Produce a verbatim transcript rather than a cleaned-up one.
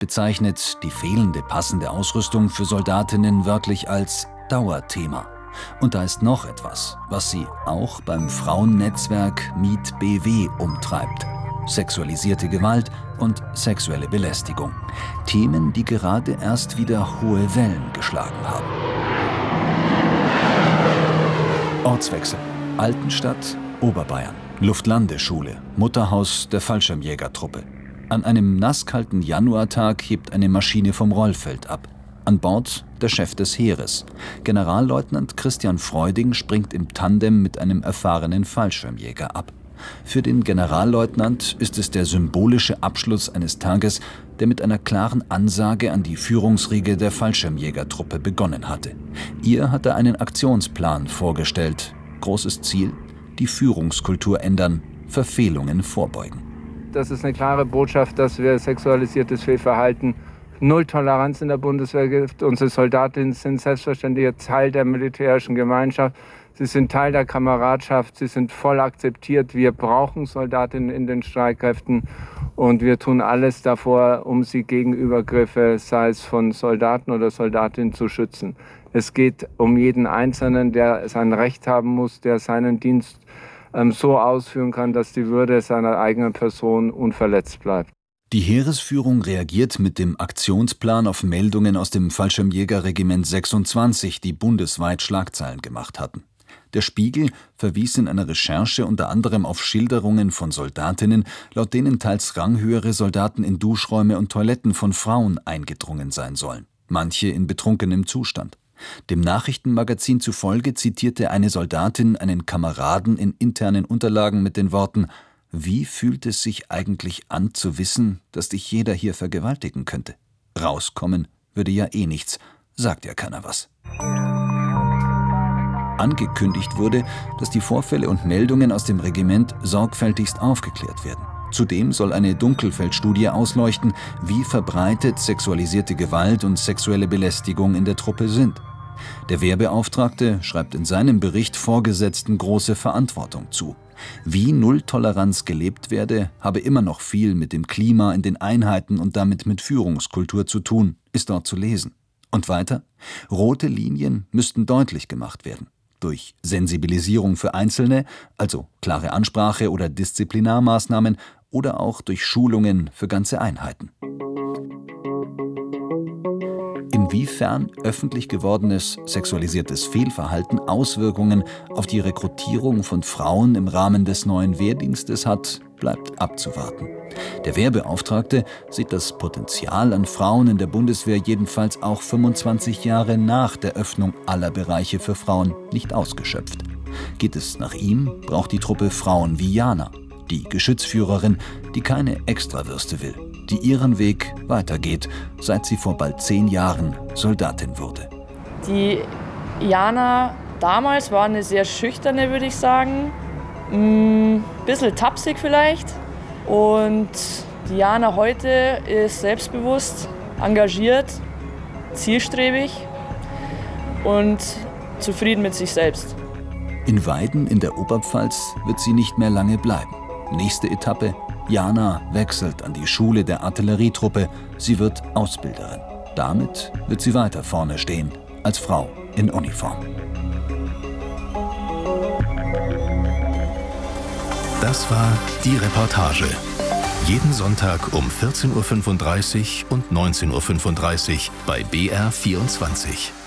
bezeichnet die fehlende passende Ausrüstung für Soldatinnen wörtlich als Dauerthema. Und da ist noch etwas, was sie auch beim Frauennetzwerk Meet B W umtreibt: sexualisierte Gewalt und sexuelle Belästigung. Themen, die gerade erst wieder hohe Wellen geschlagen haben. Ortswechsel: Altenstadt, Oberbayern. Luftlandeschule, Mutterhaus der Fallschirmjägertruppe. An einem nasskalten Januartag hebt eine Maschine vom Rollfeld ab. An Bord der Chef des Heeres. Generalleutnant Christian Freuding springt im Tandem mit einem erfahrenen Fallschirmjäger ab. Für den Generalleutnant ist es der symbolische Abschluss eines Tages, der mit einer klaren Ansage an die Führungsriege der Fallschirmjägertruppe begonnen hatte. Ihr hat er einen Aktionsplan vorgestellt. Großes Ziel: die Führungskultur ändern, Verfehlungen vorbeugen. Das ist eine klare Botschaft, dass wir sexualisiertes Fehlverhalten, null Toleranz in der Bundeswehr gibt. Unsere Soldatinnen sind selbstverständlich Teil der militärischen Gemeinschaft. Sie sind Teil der Kameradschaft. Sie sind voll akzeptiert. Wir brauchen Soldatinnen in den Streitkräften. Und wir tun alles davor, um sie gegen Übergriffe, sei es von Soldaten oder Soldatinnen, zu schützen. Es geht um jeden Einzelnen, der sein Recht haben muss, der seinen Dienst ähm, so ausführen kann, dass die Würde seiner eigenen Person unverletzt bleibt. Die Heeresführung reagiert mit dem Aktionsplan auf Meldungen aus dem Fallschirmjägerregiment sechsundzwanzig, die bundesweit Schlagzeilen gemacht hatten. Der Spiegel verwies in einer Recherche unter anderem auf Schilderungen von Soldatinnen, laut denen teils ranghöhere Soldaten in Duschräume und Toiletten von Frauen eingedrungen sein sollen, manche in betrunkenem Zustand. Dem Nachrichtenmagazin zufolge zitierte eine Soldatin einen Kameraden in internen Unterlagen mit den Worten: »Wie fühlt es sich eigentlich an zu wissen, dass dich jeder hier vergewaltigen könnte? Rauskommen würde ja eh nichts, sagt ja keiner was.« Angekündigt wurde, dass die Vorfälle und Meldungen aus dem Regiment sorgfältigst aufgeklärt werden. Zudem soll eine Dunkelfeldstudie ausleuchten, wie verbreitet sexualisierte Gewalt und sexuelle Belästigung in der Truppe sind. Der Wehrbeauftragte schreibt in seinem Bericht Vorgesetzten große Verantwortung zu. Wie Nulltoleranz gelebt werde, habe immer noch viel mit dem Klima in den Einheiten und damit mit Führungskultur zu tun, ist dort zu lesen. Und weiter: Rote Linien müssten deutlich gemacht werden. Durch Sensibilisierung für Einzelne, also klare Ansprache oder Disziplinarmaßnahmen, oder auch durch Schulungen für ganze Einheiten. Inwiefern öffentlich gewordenes sexualisiertes Fehlverhalten Auswirkungen auf die Rekrutierung von Frauen im Rahmen des neuen Wehrdienstes hat, bleibt abzuwarten. Der Wehrbeauftragte sieht das Potenzial an Frauen in der Bundeswehr jedenfalls auch fünfundzwanzig Jahre nach der Öffnung aller Bereiche für Frauen nicht ausgeschöpft. Geht es nach ihm, braucht die Truppe Frauen wie Jana, die Geschützführerin, die keine Extrawürste will, die ihren Weg weitergeht, seit sie vor bald zehn Jahren Soldatin wurde. Die Jana damals war eine sehr schüchterne, würde ich sagen. Ein bisschen tapsig vielleicht. Und die Jana heute ist selbstbewusst, engagiert, zielstrebig und zufrieden mit sich selbst. In Weiden in der Oberpfalz wird sie nicht mehr lange bleiben. Nächste Etappe: Jana wechselt an die Schule der Artillerietruppe. Sie wird Ausbilderin. Damit wird sie weiter vorne stehen, als Frau in Uniform. Das war die Reportage. Jeden Sonntag um vierzehn Uhr fünfunddreißig und neunzehn Uhr fünfunddreißig bei B R vierundzwanzig.